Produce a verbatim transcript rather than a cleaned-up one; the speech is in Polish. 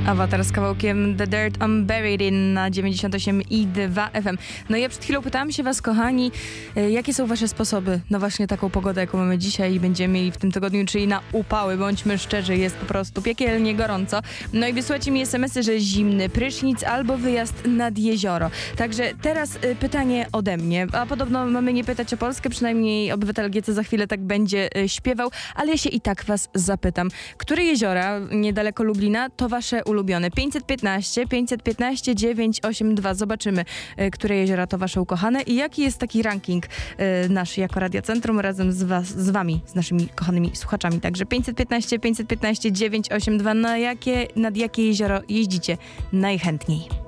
Awatar z kawałkiem The Dirt I'm Buried In na dziewięćdziesiąt osiem i dwa F M. No ja przed chwilą pytałam się was, kochani, jakie są wasze sposoby na właśnie taką pogodę, jaką mamy dzisiaj i będziemy mieli w tym tygodniu, czyli na upały. Bądźmy szczerzy, jest po prostu piekielnie gorąco. No i wysyłacie mi es em esy, że zimny prysznic albo wyjazd nad jezioro. Także teraz y, pytanie ode mnie. A podobno mamy nie pytać o Polskę, przynajmniej obywatel G C za chwilę tak będzie y, śpiewał, ale ja się i tak was zapytam. Które jeziora niedaleko Lublina to wasze ulubione? pięćset piętnaście, pięćset piętnaście, dziewięćset osiemdziesiąt dwa. Zobaczymy, y, które jeziora to wasze ukochane i jaki jest taki ranking y, nasz jako Radio Centrum razem z, was, z wami, z naszymi kochanymi słuchaczami. Także pięćset piętnaście, pięćset piętnaście, dziewięćset osiemdziesiąt dwa. Na jakie, nad jakie jezioro jeździcie najchętniej?